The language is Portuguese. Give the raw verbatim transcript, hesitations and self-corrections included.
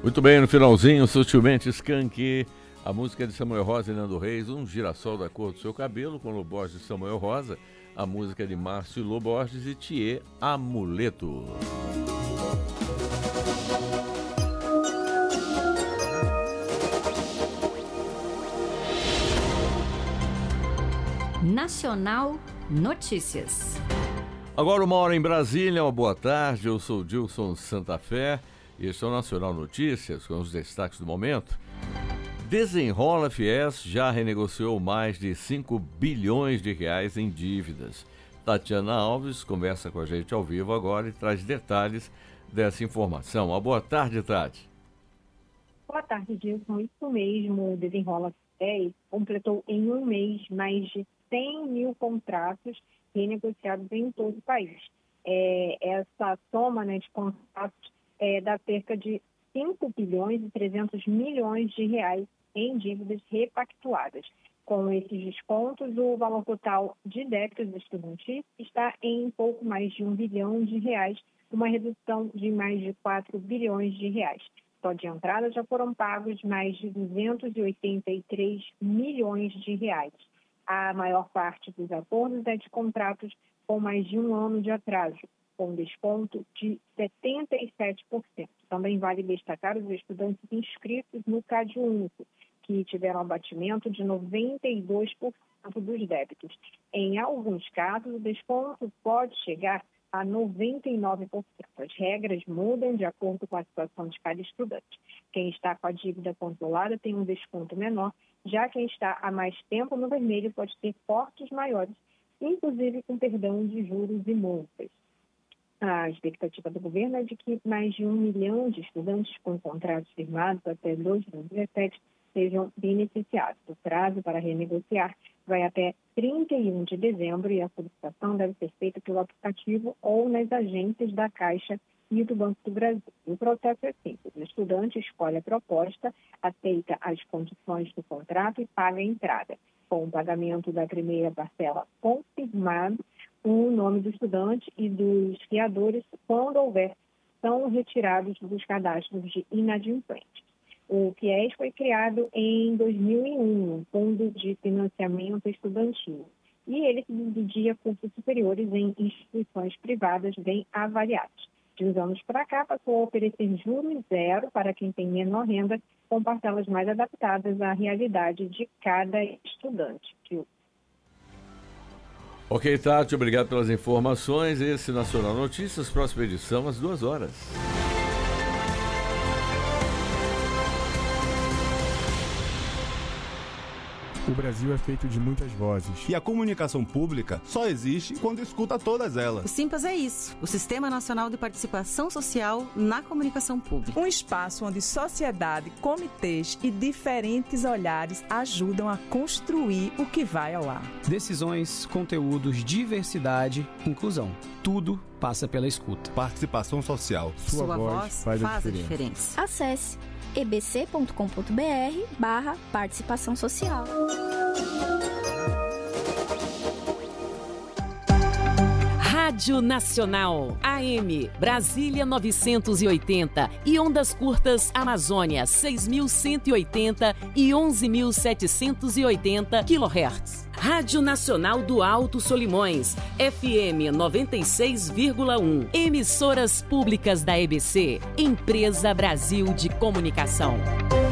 Muito bem, no finalzinho, Sutilmente Skank, a música de Samuel Rosa e Nando Reis, Um Girassol da Cor do Seu Cabelo, com Loborges e Samuel Rosa, a música de Márcio Loborges e Thier, Amuleto. Nacional Notícias. Agora uma hora em Brasília, uma boa tarde, eu sou Dilson Santa Fé. Este é o Nacional Notícias, com os destaques do momento. Desenrola Fies já renegociou mais de cinco bilhões de reais em dívidas. Tatiana Alves conversa com a gente ao vivo agora e traz detalhes dessa informação. Uma boa tarde, Tati. Boa tarde, Dilson. Isso mesmo, o Desenrola Fies completou em um mês mais de cem mil contratos renegociados em todo o país. É, essa soma, né, de contratos É, dá cerca de cinco bilhões e trezentos milhões de reais em dívidas repactuadas. Com esses descontos, o valor total de débitos estudantis está em pouco mais de um bilhão de reais, uma redução de mais de quatro bilhões de reais. Só de entrada já foram pagos mais de duzentos e oitenta e três milhões de reais. A maior parte dos acordos é de contratos com mais de um ano de atraso, com desconto de setenta e sete por cento. Também vale destacar os estudantes inscritos no CAD Único, que tiveram abatimento de noventa e dois por cento dos débitos. Em alguns casos, o desconto pode chegar a noventa e nove por cento. As regras mudam de acordo com a situação de cada estudante. Quem está com a dívida controlada tem um desconto menor, já quem está há mais tempo no vermelho pode ter cortes maiores, inclusive com perdão de juros e multas. A expectativa do governo é de que mais de um milhão de estudantes com contratos firmados até dois mil e dezessete sejam beneficiados. O prazo para renegociar vai até trinta e um de dezembro e a solicitação deve ser feita pelo aplicativo ou nas agências da Caixa e do Banco do Brasil. O processo é simples. O estudante escolhe a proposta, aceita as condições do contrato e paga a entrada. Com o pagamento da primeira parcela confirmado, o nome do estudante e dos fiadores, quando houver, são retirados dos cadastros de inadimplentes. O Fies foi criado em dois mil e um, um fundo de financiamento estudantil, e ele se dividia cursos superiores em instituições privadas bem avaliadas. De uns anos para cá, passou a oferecer juros zero para quem tem menor renda, com parcelas mais adaptadas à realidade de cada estudante. Ok, Tati, obrigado pelas informações. Esse Nacional Notícias, próxima edição, às duas horas. O Brasil é feito de muitas vozes. E a comunicação pública só existe quando escuta todas elas. O Simpas é isso, o Sistema Nacional de Participação Social na Comunicação Pública. Um espaço onde sociedade, comitês e diferentes olhares ajudam a construir o que vai ao ar. Decisões, conteúdos, diversidade, inclusão. Tudo passa pela escuta. Participação social. Sua, Sua voz, voz faz, faz a, diferença. a diferença. Acesse e b c ponto com ponto b r barra participação social. Rádio Nacional, A M, Brasília novecentos e oitenta e ondas curtas Amazônia seis mil cento e oitenta e onze mil setecentos e oitenta quilohertz. Rádio Nacional do Alto Solimões, F M noventa e seis vírgula um. Emissoras públicas da E B C, Empresa Brasil de Comunicação.